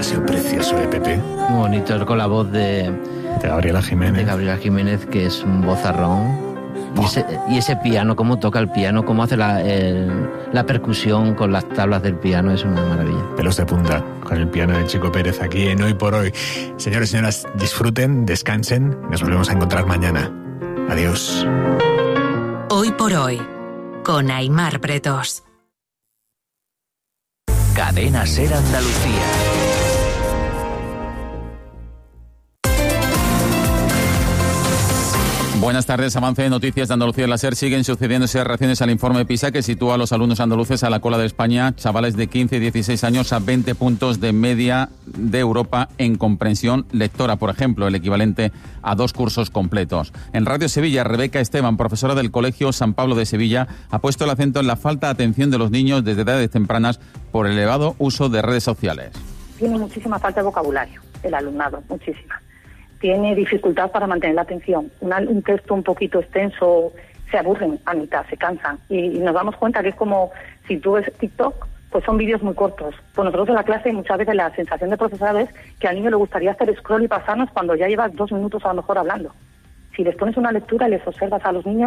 sido precioso, Pepe. Muy bonito, con la voz de Gabriela Jiménez. De Gabriela Jiménez, que es un vozarrón. Y ese piano, cómo toca el piano, cómo hace la percusión con las tablas del piano, es una maravilla. Pelos de punta con el piano de Chico Pérez aquí en Hoy por Hoy. Señores y señoras, disfruten, descansen. Nos volvemos a encontrar mañana. Adiós. Hoy por Hoy, con Aimar Pretos. Cadena Ser Andalucía. Buenas tardes. Avance de noticias de Andalucía en la SER. Siguen sucediéndose reacciones al informe PISA que sitúa a los alumnos andaluces a la cola de España, chavales de 15 y 16 años, a 20 puntos de media de Europa en comprensión lectora, por ejemplo, el equivalente a 2 cursos completos. En Radio Sevilla, Rebeca Esteban, profesora del Colegio San Pablo de Sevilla, ha puesto el acento en la falta de atención de los niños desde edades tempranas por el elevado uso de redes sociales. Tiene muchísima falta de vocabulario el alumnado, muchísima. Tiene dificultad para mantener la atención. Un texto un poquito extenso, se aburren a mitad, se cansan. Y nos damos cuenta que es como si tú ves TikTok, pues son vídeos muy cortos. Pues nosotros en la clase muchas veces la sensación de profesor es que al niño le gustaría hacer scroll y pasarnos cuando ya llevas 2 minutos a lo mejor hablando. Si les pones una lectura y les observas a los niños,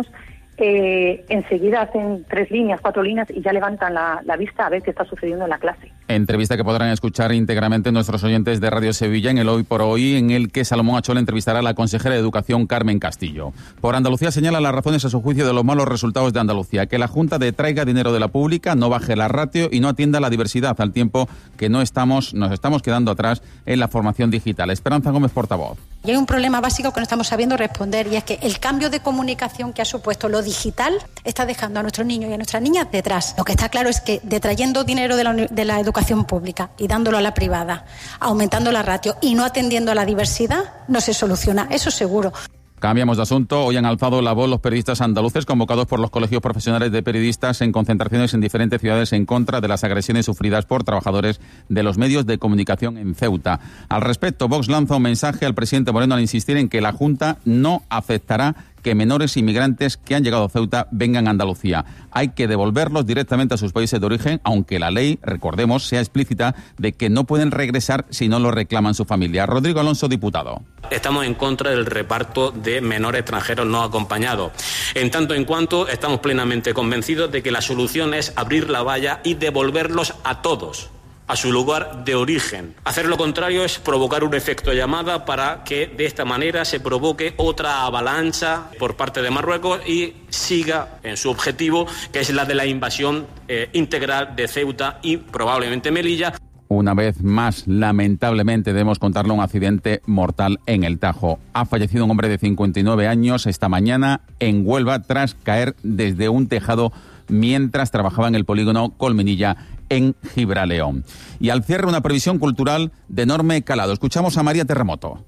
enseguida hacen 3 líneas, 4 líneas y ya levantan la vista a ver qué está sucediendo en la clase. Entrevista que podrán escuchar íntegramente nuestros oyentes de Radio Sevilla en el Hoy por Hoy, en el que Salomón Achol entrevistará a la consejera de Educación, Carmen Castillo. Por Andalucía señala las razones a su juicio de los malos resultados de Andalucía: que la Junta detraiga dinero de la pública, no baje la ratio y no atienda la diversidad, al tiempo que nos estamos quedando atrás en la formación digital. Esperanza Gómez, portavoz. Y hay un problema básico que no estamos sabiendo responder, y es que el cambio de comunicación que ha supuesto lo digital está dejando a nuestros niños y a nuestras niñas detrás. Lo que está claro es que detrayendo dinero de la educación pública y dándolo a la privada, aumentando la ratio y no atendiendo a la diversidad, no se soluciona, eso seguro. Cambiamos de asunto. Hoy han alzado la voz los periodistas andaluces convocados por los colegios profesionales de periodistas en concentraciones en diferentes ciudades en contra de las agresiones sufridas por trabajadores de los medios de comunicación en Ceuta. Al respecto, Vox lanza un mensaje al presidente Moreno al insistir en que la Junta no aceptará que menores inmigrantes que han llegado a Ceuta vengan a Andalucía. Hay que devolverlos directamente a sus países de origen, aunque la ley, recordemos, sea explícita de que no pueden regresar si no lo reclaman su familia. Rodrigo Alonso, diputado. Estamos en contra del reparto de menores extranjeros no acompañados. En tanto en cuanto estamos plenamente convencidos de que la solución es abrir la valla y devolverlos a todos a su lugar de origen. Hacer lo contrario es provocar un efecto llamada para que de esta manera se provoque otra avalancha por parte de Marruecos y siga en su objetivo, que es la de la invasión integral de Ceuta y probablemente Melilla. Una vez más, lamentablemente, debemos contarle un accidente mortal en el Tajo. Ha fallecido un hombre de 59 años esta mañana en Huelva tras caer desde un tejado mientras trabajaba en el polígono Colmenilla en Gibraleón. Y al cierre, una previsión cultural de enorme calado. Escuchamos a María Terremoto.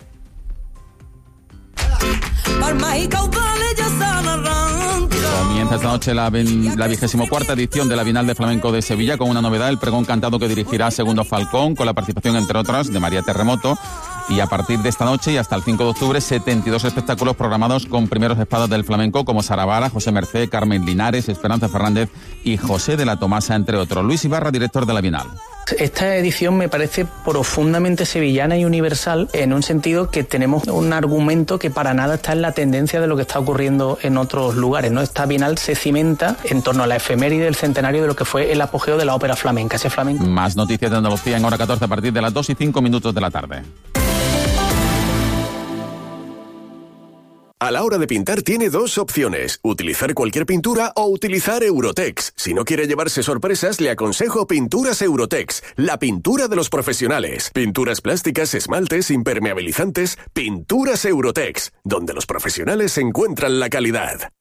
Comienza esta noche la 24ª edición de la Bienal de Flamenco de Sevilla con una novedad: el pregón cantado que dirigirá Segundo Falcón, con la participación, entre otras, de María Terremoto. Y a partir de esta noche y hasta el 5 de octubre, 72 espectáculos programados con primeros espadas del flamenco como Sara Vara, José Mercé, Carmen Linares, Esperanza Fernández y José de la Tomasa, entre otros. Luis Ibarra, director de la Bienal. Esta edición me parece profundamente sevillana y universal, en un sentido que tenemos un argumento que para nada está en la tendencia de lo que está ocurriendo en otros lugares, ¿no? Esta Bienal se cimenta en torno a la efeméride del centenario de lo que fue el apogeo de la ópera flamenca, ese flamenco. Más noticias de Andalucía en hora 14 a partir de las 2:05 de la tarde. A la hora de pintar tiene 2 opciones: utilizar cualquier pintura o utilizar Eurotex. Si no quiere llevarse sorpresas, le aconsejo Pinturas Eurotex, la pintura de los profesionales. Pinturas plásticas, esmaltes, impermeabilizantes. Pinturas Eurotex, donde los profesionales encuentran la calidad.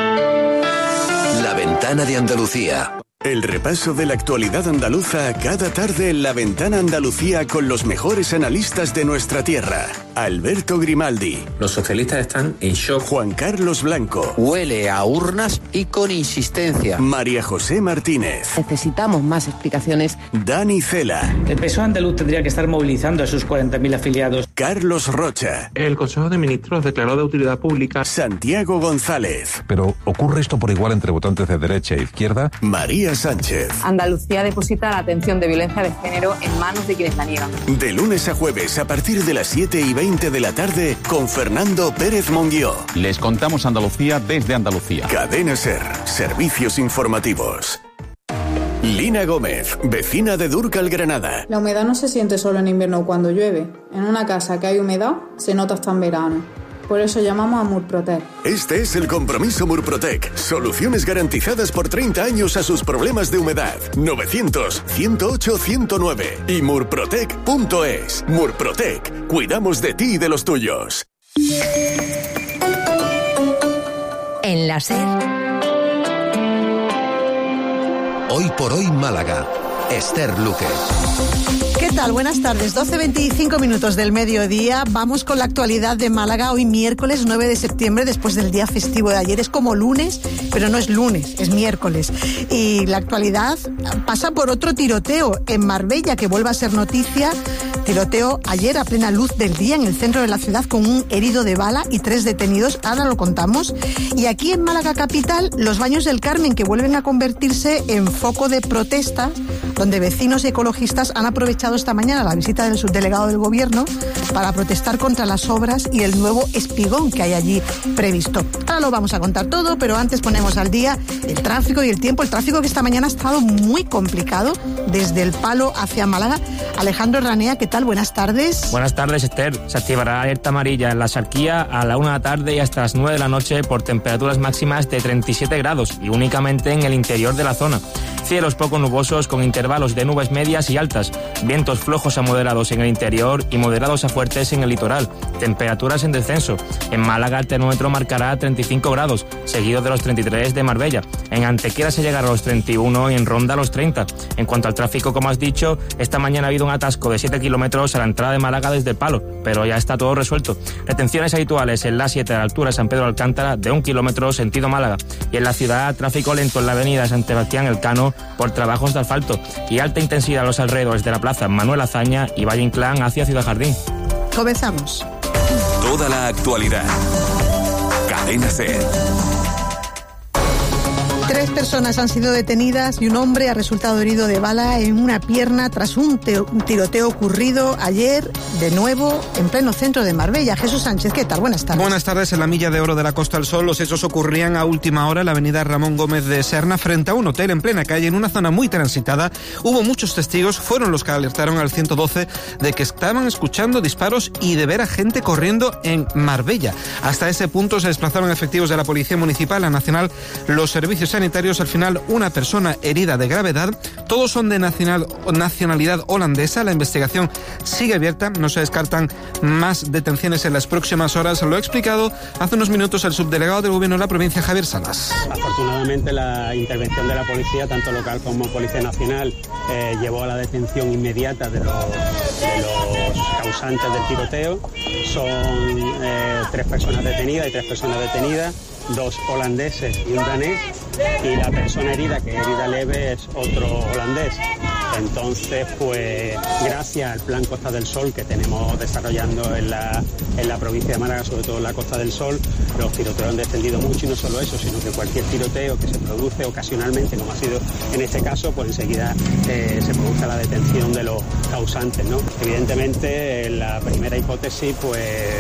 La Ventana de Andalucía. El repaso de la actualidad andaluza cada tarde en La Ventana Andalucía con los mejores analistas de nuestra tierra. Alberto Grimaldi. Los socialistas están en shock. Juan Carlos Blanco. Huele a urnas y con insistencia. María José Martínez. Necesitamos más explicaciones. Dani Cela. El PSOE andaluz tendría que estar movilizando a sus 40.000 afiliados. Carlos Rocha. El Consejo de Ministros declaró de utilidad pública. Santiago González. Pero ¿ocurre esto por igual entre votantes de derecha e izquierda? María Sánchez. Andalucía deposita la atención de violencia de género en manos de quienes la niegan. De lunes a jueves a partir de las 7:20 de la tarde con Fernando Pérez Monguió. Les contamos Andalucía desde Andalucía. Cadena SER. Servicios informativos. Lina Gómez, vecina de Dúrcal, Granada. La humedad no se siente solo en invierno cuando llueve. En una casa que hay humedad, se nota hasta en verano. Por eso llamamos a Murprotec. Este es el compromiso Murprotec. Soluciones garantizadas por 30 años a sus problemas de humedad. 900-108-109 y murprotec.es. Murprotec. Cuidamos de ti y de los tuyos. En la SER. Hoy por hoy Málaga. Esther Luque. ¿Qué tal? Buenas tardes. 12:25 minutos del mediodía. Vamos con la actualidad de Málaga. Hoy miércoles 9 de septiembre, después del día festivo de ayer. Es como lunes, pero no es lunes, es miércoles. Y la actualidad pasa por otro tiroteo en Marbella, que vuelve a ser noticia. Tiroteo ayer a plena luz del día en el centro de la ciudad con un herido de bala y 3 detenidos. Ahora lo contamos. Y aquí en Málaga capital, los Baños del Carmen, que vuelven a convertirse en foco de protesta, donde vecinos y ecologistas han aprovechado esta mañana la visita del subdelegado del Gobierno para protestar contra las obras y el nuevo espigón que hay allí previsto. Ahora lo vamos a contar todo, pero antes ponemos al día el tráfico y el tiempo. El tráfico que esta mañana ha estado muy complicado desde el Palo hacia Málaga. Alejandro Ranea, ¿qué tal? Buenas tardes. Buenas tardes, Esther. Se activará alerta amarilla en la Sarquía a la 1 de la tarde y hasta las 9 de la noche por temperaturas máximas de 37 grados y únicamente en el interior de la zona. Cielos poco nubosos con intervalos de nubes medias y altas, vientos flojos a moderados en el interior y moderados a fuertes en el litoral, temperaturas en descenso. En Málaga el termómetro marcará 35 grados, seguido de los 33 de Marbella. En Antequera se llegará a los 31 y en Ronda a los 30. En cuanto al tráfico, como has dicho, esta mañana ha habido un atasco de 7 kilómetros a la entrada de Málaga desde el Palo, pero ya está todo resuelto. Retenciones habituales en la 7 a la altura de San Pedro de Alcántara de 1 kilómetro sentido Málaga. Y en la ciudad, tráfico lento en la avenida San Sebastián Elcano por trabajos de asfalto y alta intensidad a los alrededores de la plaza Manuel Azaña y Valle Inclán hacia Ciudad Jardín. Comenzamos. Toda la actualidad. Cadena SER. 3 personas han sido detenidas y un hombre ha resultado herido de bala en una pierna tras un tiroteo ocurrido ayer, de nuevo, en pleno centro de Marbella. Jesús Sánchez, ¿qué tal? Buenas tardes. Buenas tardes. En la Milla de Oro de la Costa del Sol, los hechos ocurrían a última hora en la avenida Ramón Gómez de Serna, frente a un hotel en plena calle, en una zona muy transitada. Hubo muchos testigos, fueron los que alertaron al 112 de que estaban escuchando disparos y de ver a gente corriendo en Marbella. Hasta ese punto se desplazaron efectivos de la Policía Municipal, la Nacional, los servicios sanitarios. Al final, una persona herida de gravedad. Todos son de nacionalidad holandesa. La investigación sigue abierta. No se descartan más detenciones en las próximas horas. Lo ha explicado hace unos minutos el subdelegado del Gobierno de la provincia, Javier Salas. Afortunadamente, la intervención de la policía, tanto local como Policía Nacional, llevó a la detención inmediata de los causantes del tiroteo. Son 3 personas detenidas y 3 personas detenidas, 2 holandeses y un danés, y la persona herida, que es herida leve, es otro holandés. Entonces, pues, gracias al plan Costa del Sol que tenemos desarrollando en la provincia de Málaga, sobre todo en la Costa del Sol, los tiroteos han descendido mucho, y no solo eso, sino que cualquier tiroteo que se produce ocasionalmente, como ha sido en este caso, pues enseguida se produce la detención de los causantes, ¿no? Evidentemente, la primera hipótesis, pues,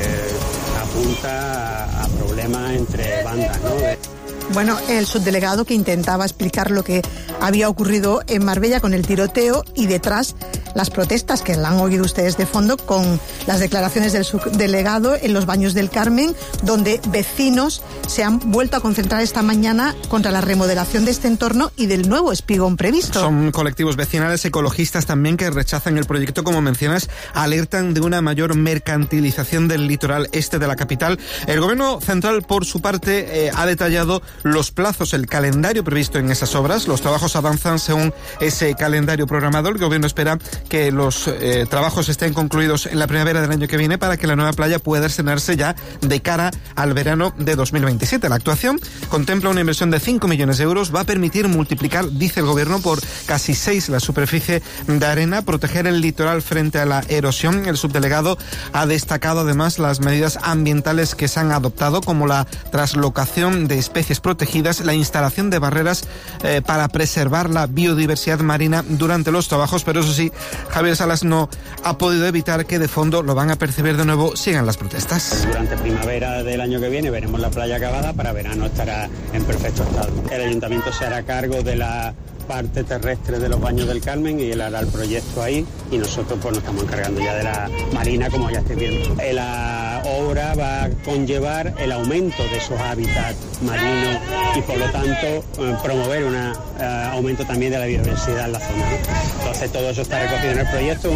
apunta a problemas entre bandas, ¿no? Bueno, el subdelegado que intentaba explicar lo que había ocurrido en Marbella con el tiroteo y detrás las protestas que la han oído ustedes de fondo con las declaraciones del subdelegado en los Baños del Carmen, donde vecinos se han vuelto a concentrar esta mañana contra la remodelación de este entorno y del nuevo espigón previsto. Son colectivos vecinales, ecologistas también, que rechazan el proyecto, como mencionas, alertan de una mayor mercantilización del litoral este de la capital. El Gobierno central, por su parte, ha detallado los plazos, el calendario previsto en esas obras. Los trabajos avanzan según ese calendario programado. El Gobierno espera que los trabajos estén concluidos en la primavera del año que viene para que la nueva playa pueda estrenarse ya de cara al verano de 2027. La actuación contempla una inversión de 5 millones de euros. Va a permitir multiplicar, dice el Gobierno, por casi 6 la superficie de arena, proteger el litoral frente a la erosión. El subdelegado ha destacado además las medidas ambientales que se han adoptado, como la traslocación de especies protegidas, la instalación de barreras para preservar la biodiversidad marina durante los trabajos, pero eso sí, Javier Salas no ha podido evitar que de fondo, lo van a percibir de nuevo, sigan las protestas. Durante primavera del año que viene veremos la playa acabada, para verano estará en perfecto estado. El ayuntamiento se hará cargo de la parte terrestre de los Baños del Carmen y él hará el proyecto ahí, y nosotros pues nos estamos encargando ya de la marina, como ya estáis viendo. La obra va a conllevar el aumento de esos hábitats marinos y por lo tanto promover un aumento también de la biodiversidad en la zona. Entonces todo eso está recogido en el proyecto.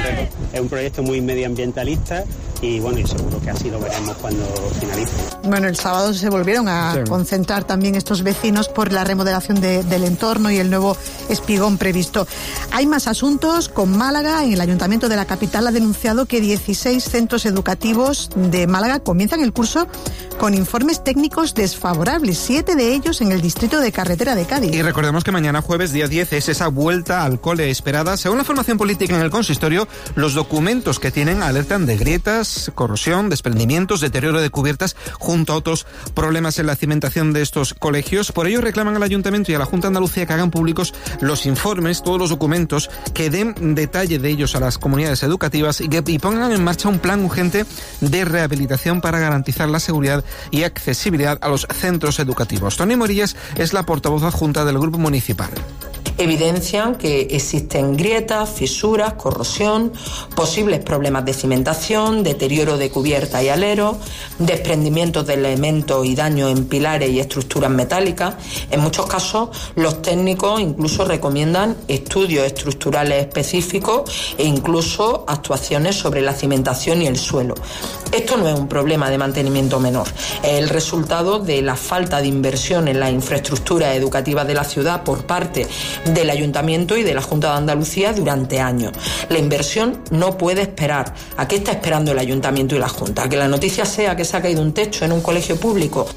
Es un proyecto muy medioambientalista y bueno, y seguro que así lo veremos cuando finalice. Bueno, el sábado se volvieron a concentrar también estos vecinos por la remodelación del entorno y el nuevo espigón previsto. Hay más asuntos con Málaga. En el Ayuntamiento de la capital ha denunciado que 16 centros educativos de Málaga comienzan el curso con informes técnicos desfavorables, 7 de ellos en el distrito de Carretera de Cádiz. Y recordemos que mañana jueves, día 10, es esa vuelta al cole esperada. Según la formación política en el consistorio, los documentos que tienen alertan de grietas, corrosión, desprendimientos, deterioro de cubiertas, junto a otros problemas en la cimentación de estos colegios. Por ello reclaman al Ayuntamiento y a la Junta de Andalucía que hagan públicos los informes, todos los documentos, que den detalle de ellos a las comunidades educativas y pongan en marcha un plan urgente de rehabilitación para garantizar la seguridad y accesibilidad a los centros educativos. Toni Morillas es la portavoz adjunta del Grupo Municipal. Evidencian que existen grietas, fisuras, corrosión, posibles problemas de cimentación, deterioro de cubierta y alero, desprendimientos de elementos y daño en pilares y estructuras metálicas. En muchos casos, los técnicos incluso recomiendan estudios estructurales específicos e incluso actuaciones sobre la cimentación y el suelo. Esto no es un problema de mantenimiento menor, es el resultado de la falta de inversión en las infraestructuras educativas de la ciudad por parte del Ayuntamiento y de la Junta de Andalucía durante años. La inversión no puede esperar. ¿A qué está esperando el Ayuntamiento y la Junta? ¿A que la noticia sea que se ha caído un techo en un colegio público?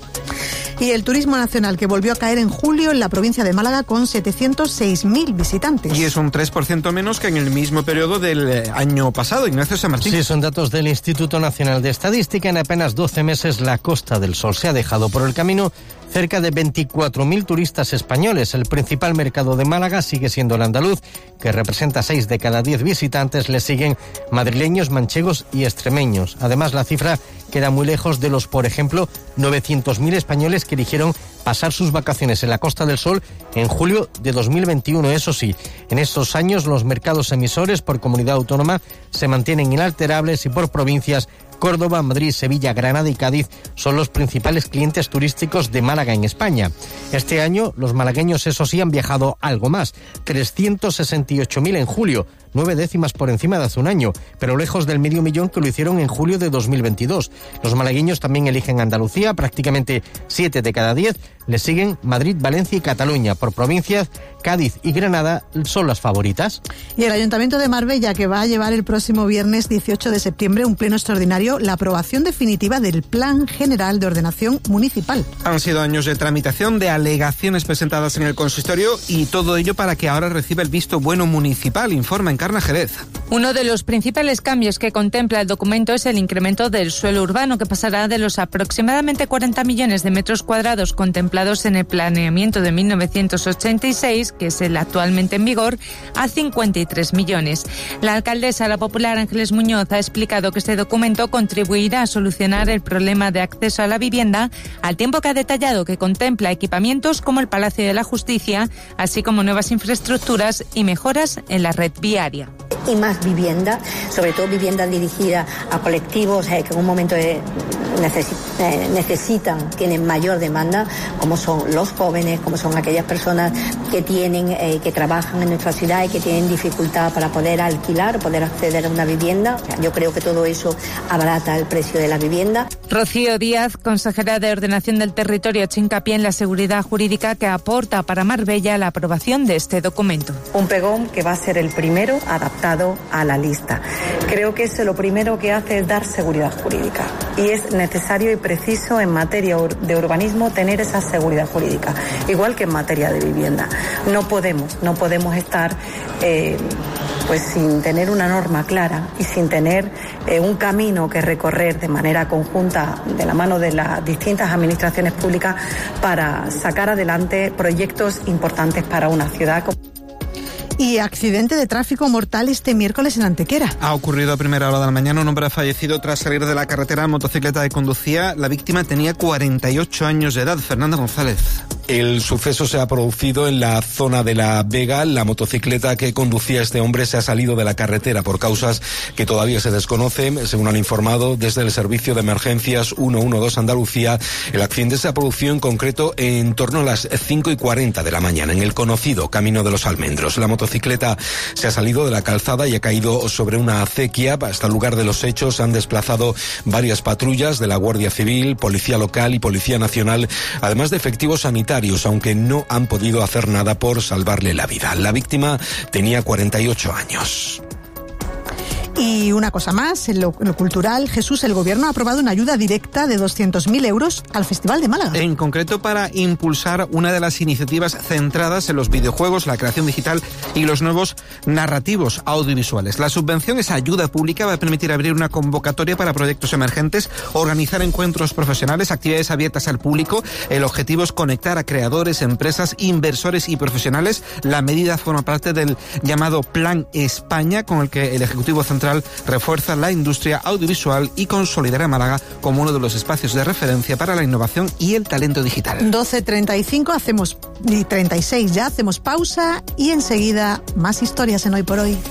Y el turismo nacional, que volvió a caer en julio en la provincia de Málaga con 706.000 visitantes. Y es un 3% menos que en el mismo periodo del año pasado. Ignacio San Martín. Sí, son datos del Instituto Nacional de Estadística. En apenas 12 meses la Costa del Sol se ha dejado por el camino cerca de 24.000 turistas españoles. El principal mercado de Málaga sigue siendo el andaluz, que representa 6 de cada 10 visitantes. Le siguen madrileños, manchegos y extremeños. Además, la cifra queda muy lejos de los, por ejemplo, 900.000 españoles que eligieron pasar sus vacaciones en la Costa del Sol en julio de 2021. Eso sí, en estos años los mercados emisores por comunidad autónoma se mantienen inalterables y por provincias Córdoba, Madrid, Sevilla, Granada y Cádiz son los principales clientes turísticos de Málaga en España. Este año los malagueños, eso sí, han viajado algo más, 368.000 en julio, 9 décimas por encima de hace un año, pero lejos del 500.000 que lo hicieron en julio de 2022. Los malagueños también eligen Andalucía, prácticamente 7 de cada 10, le siguen Madrid, Valencia y Cataluña. Por provincias, Cádiz y Granada son las favoritas. Y el Ayuntamiento de Marbella, que va a llevar el próximo viernes 18 de septiembre un pleno extraordinario, la aprobación definitiva del Plan General de Ordenación Municipal. Han sido años de tramitación, de alegaciones presentadas en el consistorio y todo ello para que ahora reciba el visto bueno municipal, informa Encarna Jerez. Uno de los principales cambios que contempla el documento es el incremento del suelo urbano, que pasará de los aproximadamente 40 millones de metros cuadrados contemplados en el planeamiento de 1986, que es el actualmente en vigor, a 53 millones. La alcaldesa, la popular Ángeles Muñoz, ha explicado que este documento contribuirá a solucionar el problema de acceso a la vivienda, al tiempo que ha detallado que contempla equipamientos como el Palacio de la Justicia, así como nuevas infraestructuras y mejoras en la red viaria. y más vivienda, sobre todo vivienda dirigida a colectivos que en un momento necesitan, tienen mayor demanda, como son los jóvenes, como son aquellas personas que que trabajan en nuestra ciudad y que tienen dificultad para poder alquilar, poder acceder a una vivienda. O sea, yo creo que todo eso abarata el precio de la vivienda. Rocío Díaz, consejera de Ordenación del Territorio, ha hecho hincapié en la seguridad jurídica que aporta para Marbella la aprobación de este documento. Un pregón que va a ser el primero adaptado a la lista. Creo que eso lo primero que hace es dar seguridad jurídica y es necesario y preciso en materia de urbanismo tener esa seguridad jurídica, igual que en materia de vivienda. No podemos estar pues sin tener una norma clara y sin tener un camino que recorrer de manera conjunta de la mano de las distintas administraciones públicas para sacar adelante proyectos importantes para una ciudad. Y accidente de tráfico mortal este miércoles en Antequera. Ha ocurrido a primera hora de la mañana. Un hombre ha fallecido tras salir de la carretera en motocicleta que conducía. La víctima tenía 48 años de edad. Fernando González. El suceso se ha producido en la zona de La Vega. La motocicleta que conducía este hombre se ha salido de la carretera por causas que todavía se desconocen. Según han informado desde el Servicio de Emergencias 112 Andalucía, el accidente se ha producido en concreto en torno a las 5:40 de la mañana en el conocido Camino de los Almendros. La motocicleta se ha salido de la calzada y ha caído sobre una acequia. Hasta el lugar de los hechos se han desplazado varias patrullas de la Guardia Civil, Policía Local y Policía Nacional, además de efectivos sanitarios, aunque no han podido hacer nada por salvarle la vida. La víctima tenía 48 años. Y una cosa más, en lo cultural, Jesús, el Gobierno ha aprobado una ayuda directa de 200.000 euros al Festival de Málaga. En concreto para impulsar una de las iniciativas centradas en los videojuegos, la creación digital y los nuevos narrativos audiovisuales. La subvención, esa ayuda pública, va a permitir abrir una convocatoria para proyectos emergentes, organizar encuentros profesionales, actividades abiertas al público. El objetivo es conectar a creadores, empresas, inversores y profesionales. La medida forma parte del llamado Plan España, con el que el Ejecutivo Central refuerza la industria audiovisual y consolidará Málaga como uno de los espacios de referencia para la innovación y el talento digital. 12:35 y 36 ya, hacemos pausa y enseguida más historias en Hoy por Hoy.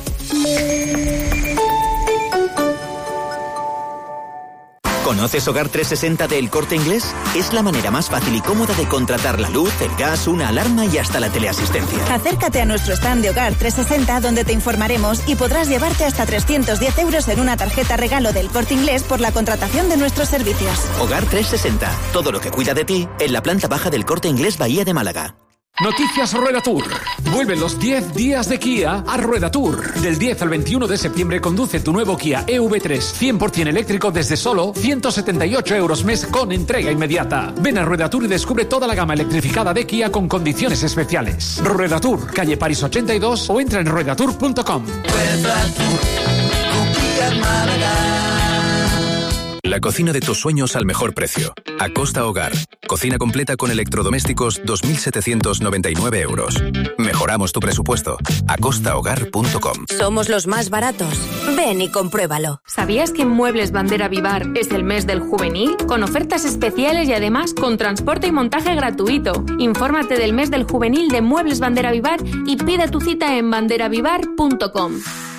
¿Conoces Hogar 360 de El Corte Inglés? Es la manera más fácil y cómoda de contratar la luz, el gas, una alarma y hasta la teleasistencia. Acércate a nuestro stand de Hogar 360 donde te informaremos y podrás llevarte hasta 310 euros en una tarjeta regalo del Corte Inglés por la contratación de nuestros servicios. Hogar 360, todo lo que cuida de ti en la planta baja del Corte Inglés Bahía de Málaga. Noticias Rueda Tour. Vuelven los 10 días de Kia a Rueda Tour. Del 10 al 21 de septiembre conduce tu nuevo Kia EV3 100% eléctrico desde solo 178 euros mes con entrega inmediata. Ven a Rueda Tour y descubre toda la gama electrificada de Kia con condiciones especiales. Rueda Tour, calle París 82 o entra en ruedatour.com. Rueda Tour, con Kia Málaga. La cocina de tus sueños al mejor precio. Acosta Hogar. Cocina completa con electrodomésticos 2.799 euros. Mejoramos tu presupuesto. acostahogar.com. Somos los más baratos. Ven y compruébalo. ¿Sabías que en Muebles Bandera Vivar es el mes del juvenil? Con ofertas especiales y además con transporte y montaje gratuito. Infórmate del mes del juvenil de Muebles Bandera Vivar y pide tu cita en banderavivar.com.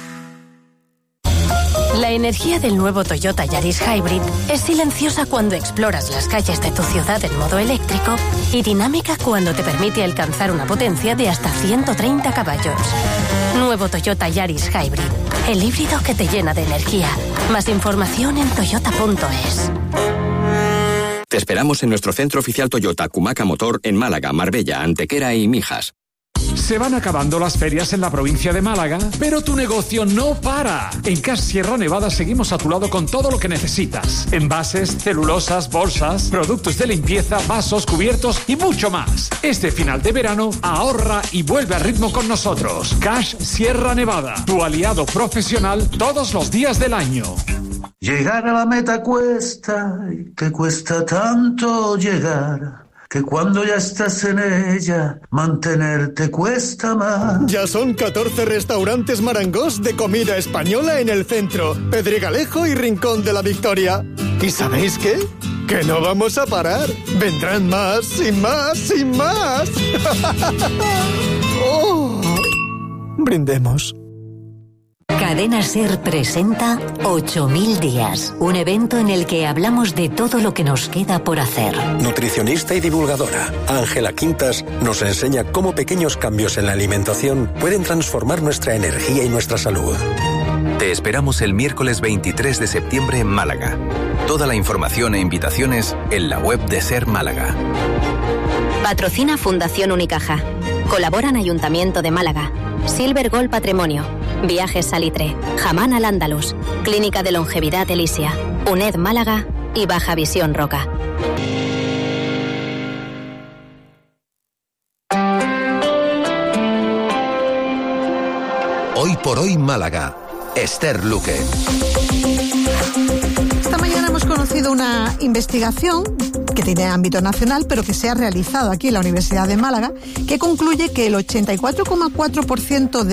La energía del nuevo Toyota Yaris Hybrid es silenciosa cuando exploras las calles de tu ciudad en modo eléctrico y dinámica cuando te permite alcanzar una potencia de hasta 130 caballos. Nuevo Toyota Yaris Hybrid, el híbrido que te llena de energía. Más información en toyota.es. Te esperamos en nuestro centro oficial Toyota Cumaca Motor en Málaga, Marbella, Antequera y Mijas. Se van acabando las ferias en la provincia de Málaga, pero tu negocio no para. En Cash Sierra Nevada seguimos a tu lado con todo lo que necesitas. Envases, celulosas, bolsas, productos de limpieza, vasos, cubiertos y mucho más. Este final de verano, ahorra y vuelve a ritmo con nosotros. Cash Sierra Nevada, tu aliado profesional todos los días del año. Llegar a la meta cuesta, y te cuesta tanto llegar, que cuando ya estás en ella, mantenerte cuesta más. Ya son 14 restaurantes Marangós de comida española en el centro, Pedregalejo y Rincón de la Victoria. ¿Y sabéis qué? Que no vamos a parar. Vendrán más y más y más. ¡Oh! Brindemos. Cada Cadena Ser presenta 8000 días, un evento en el que hablamos de todo lo que nos queda por hacer. Nutricionista y divulgadora Ángela Quintas nos enseña cómo pequeños cambios en la alimentación pueden transformar nuestra energía y nuestra salud. Te esperamos el miércoles 23 de septiembre en Málaga. Toda la información e invitaciones en la web de Ser Málaga. Patrocina Fundación Unicaja. Colaboran Ayuntamiento de Málaga, Silver Gold Patrimonio, Viajes Salitre, Jamán Al Andalus, Clínica de Longevidad Elisia, UNED Málaga y Baja Visión Roca. Hoy por hoy Málaga. Esther Luque. Esta mañana hemos conocido una investigación que tiene ámbito nacional, pero que se ha realizado aquí en la Universidad de Málaga, que concluye que el 84,4% de